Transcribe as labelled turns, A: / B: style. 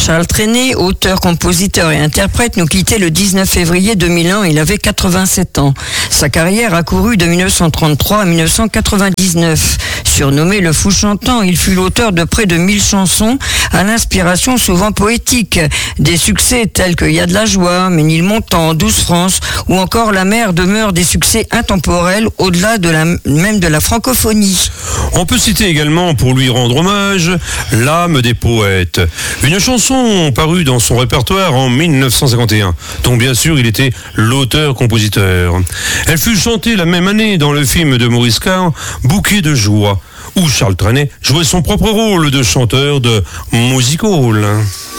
A: Charles Trenet, auteur, compositeur et interprète, nous quittait le 19 février 2001. Il avait 87 ans. Sa carrière a couru de 1933 à 1999. Surnommé le fou chantant, il fut l'auteur de près de 1000 chansons à l'inspiration souvent poétique. Des succès tels que Y a de la joie, Ménilmontant, 12 France ou encore La mer demeurent des succès intemporels au-delà même de la francophonie.
B: On peut citer également, pour lui rendre hommage, L'âme des poètes. Une chanson parue dans son répertoire en 1951, dont bien sûr il était l'auteur-compositeur. Elle fut chantée la même année dans le film de Maurice Carr, Bouquet de joie, où Charles Trenet jouait son propre rôle de chanteur de music hall.